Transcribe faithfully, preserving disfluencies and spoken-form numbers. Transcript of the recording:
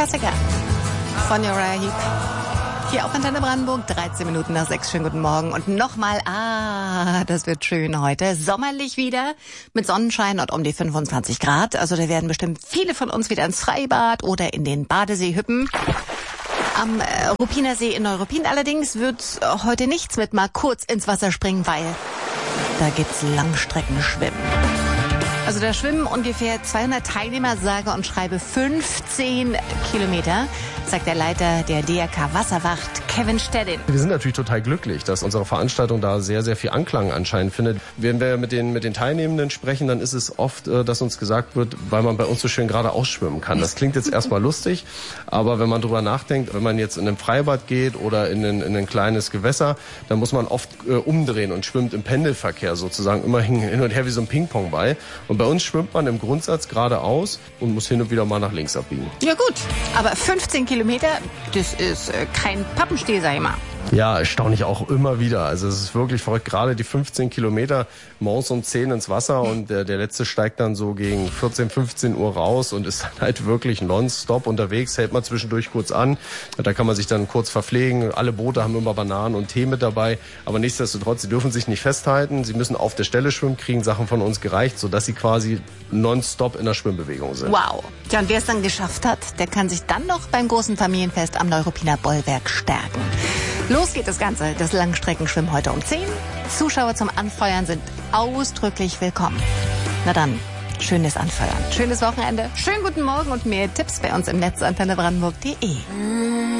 Klassiker von Uriah Heep. Hier auf Antenne Brandenburg, dreizehn Minuten nach sechs. Schönen guten Morgen. Und nochmal, ah, das wird schön heute. Sommerlich wieder, mit Sonnenschein und um die fünfundzwanzig Grad. Also da werden bestimmt viele von uns wieder ins Freibad oder in den Badesee hüppen. Am äh, Ruppiner See in Neuruppin allerdings wird heute nichts mit mal kurz ins Wasser springen, weil da gibt's Langstreckenschwimmen. Also da schwimmen ungefähr zweihundert Teilnehmer, sage und schreibe fünfzehn Kilometer, sagt der Leiter der D R K Wasserwacht, Kevin Stedin. Wir sind natürlich total glücklich, dass unsere Veranstaltung da sehr, sehr viel Anklang anscheinend findet. Wenn wir mit den, mit den Teilnehmenden sprechen, dann ist es oft, dass uns gesagt wird, weil man bei uns so schön geradeaus schwimmen kann. Das klingt jetzt erstmal lustig, aber wenn man drüber nachdenkt, wenn man jetzt in ein Freibad geht oder in ein, in ein kleines Gewässer, dann muss man oft äh, umdrehen und schwimmt im Pendelverkehr sozusagen immer hin, hin und her wie so ein Ping-Pong-Ball. Und bei uns schwimmt man im Grundsatz geradeaus und muss hin und wieder mal nach links abbiegen. Ja gut, aber fünfzehn Kilometer, das ist äh, kein Pappenstiel, sag ich mal. Ja, erstaunlich auch immer wieder. Also es ist wirklich verrückt. Gerade die fünfzehn Kilometer morgens um zehn ins Wasser und der, der letzte steigt dann so gegen vierzehn, fünfzehn Uhr raus und ist dann halt wirklich nonstop unterwegs, hält man zwischendurch kurz an. Da kann man sich dann kurz verpflegen. Alle Boote haben immer Bananen und Tee mit dabei. Aber nichtsdestotrotz, sie dürfen sich nicht festhalten. Sie müssen auf der Stelle schwimmen, kriegen Sachen von uns gereicht, sodass sie quasi nonstop in der Schwimmbewegung sind. Wow. Ja, und wer es dann geschafft hat, der kann sich dann noch beim großen Familienfest am Neuruppiner Bollwerk stärken. Los geht das Ganze, das Langstreckenschwimmen heute um zehn. Zuschauer zum Anfeuern sind ausdrücklich willkommen. Na dann, schönes Anfeuern, schönes Wochenende, schönen guten Morgen und mehr Tipps bei uns im Netz antenne brandenburg punkt de.